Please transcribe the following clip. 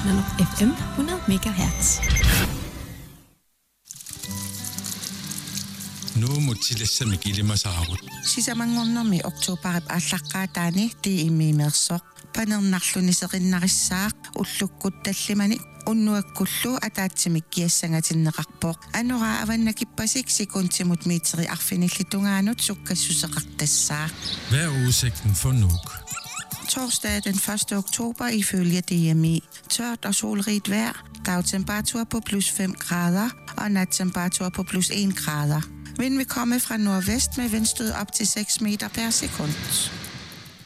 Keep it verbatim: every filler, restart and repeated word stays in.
Nano F M hundrede megahertz. Nu mutsilassa mikilima saarut. Sisamangornermi oktoberip allaqaataani tiimiimeersoq panernnarluniserinnarissaaq ullukkut tallimani unnuakkullu ataatsimik kiassangatinneqarpoq anuraa avannakippasik sekuntimut metri arfinillitungaanut sukkassuseqartassaa. Hvad er udsigten for Nuuk? Torsdag den første oktober ifølge D M I. Tørt og solrigt vejr. Dagtemperatur på plus fem grader og nattemperatur på plus en grader. Vind vil komme fra nordvest med vindstød op til seks meter per sekund.